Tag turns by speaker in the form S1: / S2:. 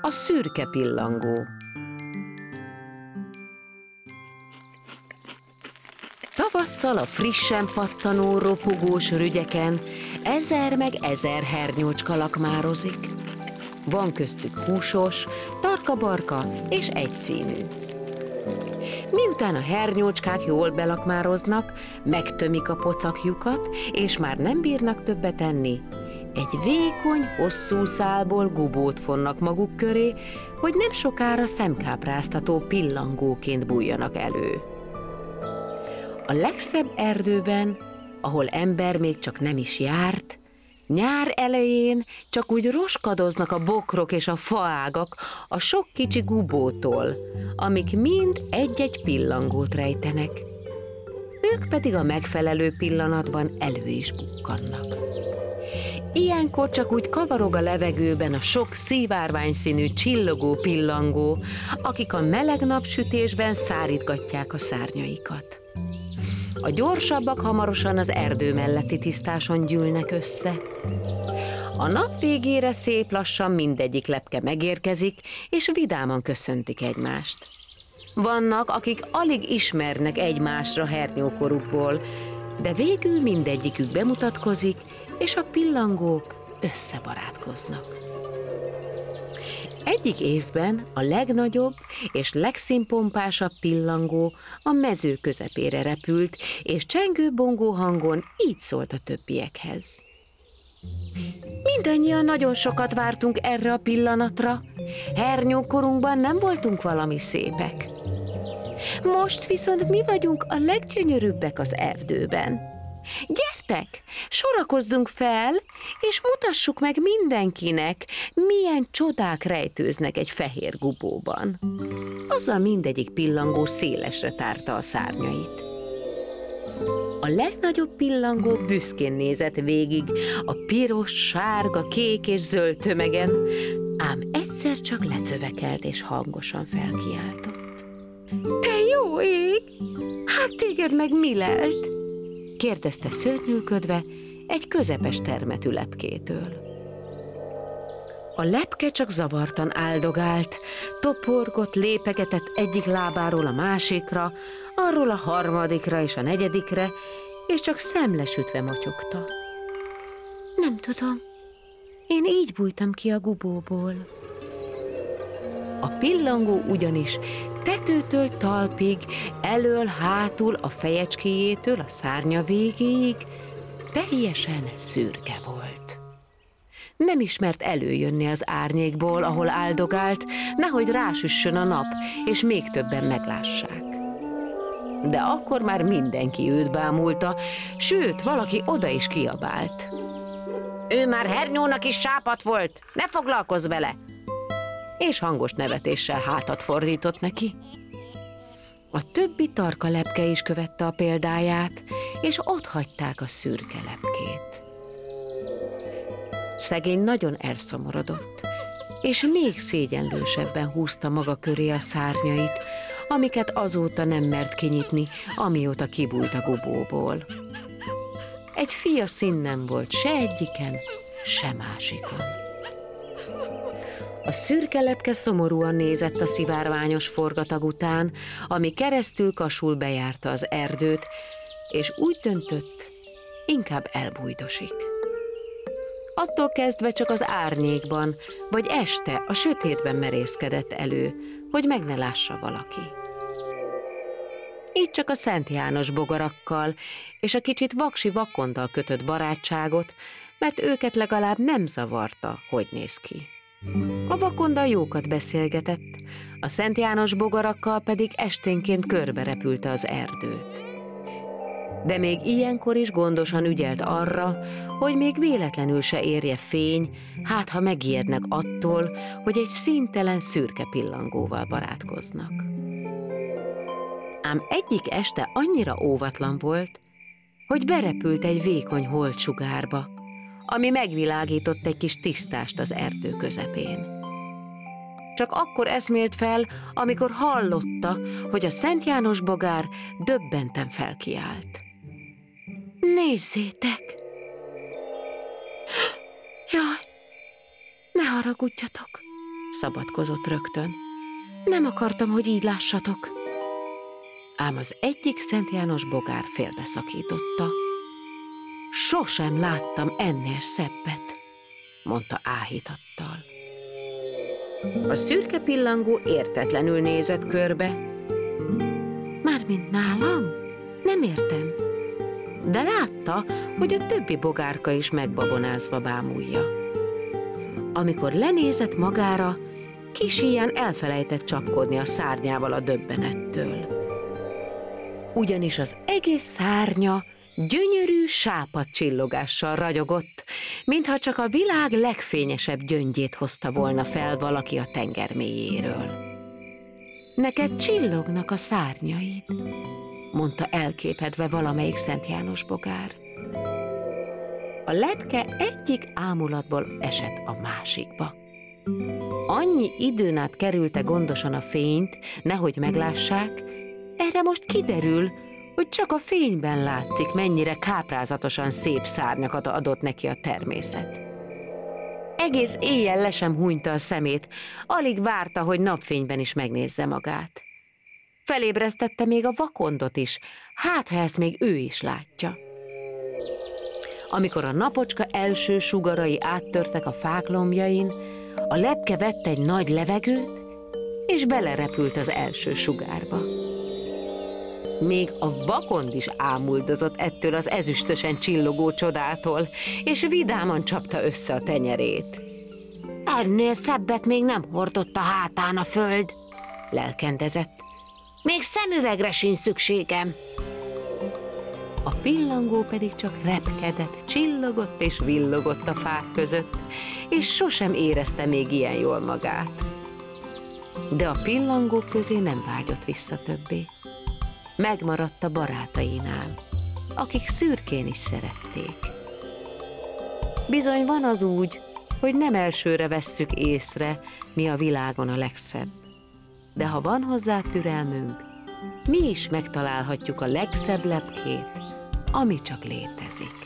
S1: a szürke pillangó. Tavasszal a frissen pattanó, ropogós rügyeken 1000 meg 1000 hernyócska lakmározik. Van köztük húsos, tarka-barka és egyszínű. Miután a hernyócskák jól belakmároznak, megtömik a pocakjukat, és már nem bírnak többet enni, egy vékony, hosszú szálból gubót fonnak maguk köré, hogy nem sokára szemkápráztató pillangóként bújjanak elő. A legszebb erdőben, ahol ember még csak nem is járt, nyár elején csak úgy roskadoznak a bokrok és a faágak a sok kicsi gubótól, amik mind egy-egy pillangót rejtenek. Ők pedig a megfelelő pillanatban elő is bukkannak. Ilyenkor csak úgy kavarog a levegőben a sok szivárványszínű csillogó pillangó, akik a meleg napsütésben szárítgatják a szárnyaikat. A gyorsabbak hamarosan az erdő melletti tisztáson gyűlnek össze. A nap végére szép lassan mindegyik lepke megérkezik, és vidáman köszöntik egymást. Vannak, akik alig ismernek egymásra hernyókorukból, de végül mindegyikük bemutatkozik, és a pillangók összebarátkoznak. Egyik évben a legnagyobb és legszínpompásabb pillangó a mező közepére repült, és csengő-bongó hangon így szólt a többiekhez. Mindannyian nagyon sokat vártunk erre a pillanatra. Hernyókorunkban nem voltunk valami szépek. Most viszont mi vagyunk a leggyönyörűbbek az erdőben. Gyertek, sorakozzunk fel, és mutassuk meg mindenkinek, milyen csodák rejtőznek egy fehér gubóban. Azzal mindegyik pillangó szélesre tárta a szárnyait. A legnagyobb pillangó büszkén nézett végig a piros, sárga, kék és zöld tömegen, ám egyszer csak lecövekelt és hangosan felkiáltott. Te jó ég! Hát téged meg mi lelt? Kérdezte szörnyűködve egy közepes termetű lepkétől. A lepke csak zavartan áldogált, toporgott, lépegetett egyik lábáról a másikra, arról a harmadikra és a negyedikre, és csak szemlesütve motyogta. Nem tudom, én így bújtam ki a gubóból. A pillangó ugyanis tetőtől talpig, elől-hátul a fejecskéjétől a szárnya végéig teljesen szürke volt. Nem ismert előjönni az árnyékból, ahol áldogált, nehogy rásüssön a nap, és még többen meglássák. De akkor már mindenki őt bámulta, sőt, valaki oda is kiabált. Ő már hernyónak is sápadt volt, ne foglalkozz vele! És hangos nevetéssel hátat fordított neki. A többi tarka lepke is követte a példáját, és otthagyták a szürke lepkét. Szegény nagyon elszomorodott, és még szégyenlősebben húzta maga köré a szárnyait, amiket azóta nem mert kinyitni, amióta kibújt a gubóból. Egy fia szín nem volt se egyiken, se másikon. A szürke lepke szomorúan nézett a szivárványos forgatag után, ami keresztül kasul bejárta az erdőt, és úgy döntött, inkább elbújdosik. Attól kezdve csak az árnyékban, vagy este a sötétben merészkedett elő, hogy meg ne lássa valaki. Így csak a Szent János bogarakkal és a kicsit vaksi vakondal kötött barátságot, mert őket legalább nem zavarta, hogy néz ki. A vakonda jókat beszélgetett, a Szent János bogarakkal pedig esténként körbe repülte az erdőt. De még ilyenkor is gondosan ügyelt arra, hogy még véletlenül se érje fény, hát ha megijednek attól, hogy egy színtelen szürke pillangóval barátkoznak. Ám egyik este annyira óvatlan volt, hogy berepült egy vékony holtsugárba, ami megvilágított egy kis tisztást az erdő közepén. Csak akkor eszmélt fel, amikor hallotta, hogy a Szent János bogár döbbenten felkiált. Nézzétek! Jaj, ne haragudjatok! szabadkozott rögtön. Nem akartam, hogy így lássatok. Ám az egyik Szent János bogár félbeszakította. Sosem láttam ennél szebbet, mondta áhítattal. A szürke pillangó értetlenül nézett körbe. Mármint nálam? Nem értem. De látta, hogy a többi bogárka is megbabonázva bámulja. Amikor lenézett magára, kis híján elfelejtett csapkodni a szárnyával a döbbenettől. Ugyanis az egész szárnya gyönyörű sápadcsillogással ragyogott, mintha csak a világ legfényesebb gyöngyét hozta volna fel valaki a tenger mélyéről. Neked csillognak a szárnyaid, mondta elképedve valamelyik Szent János bogár. A lepke egyik ámulatból esett a másikba. Annyi időn át kerülte gondosan a fényt, nehogy meglássák, erre most kiderül, hogy csak a fényben látszik, mennyire káprázatosan szép szárnyakat adott neki a természet. Egész éjjel le sem hunyta a szemét, alig várta, hogy napfényben is megnézze magát. Felébresztette még a vakondot is, hát ha ezt még ő is látja. Amikor a napocska első sugarai áttörtek a fák lombjain, a lepke vett egy nagy levegőt, és belerepült az első sugárba. Még a vakond is ámuldozott ettől az ezüstösen csillogó csodától, és vidáman csapta össze a tenyerét. Ennél szebbet még nem hordott a hátán a föld, lelkendezett. Még szemüvegre sincs szükségem. A pillangó pedig csak repkedett, csillogott és villogott a fák között, és sosem érezte még ilyen jól magát. De a pillangók közé nem vágyott vissza többé. Megmaradt a barátainál, akik szürkén is szerették. Bizony van az úgy, hogy nem elsőre vesszük észre, mi a világon a legszebb. De ha van hozzá türelmünk, mi is megtalálhatjuk a legszebb lepkét, ami csak létezik.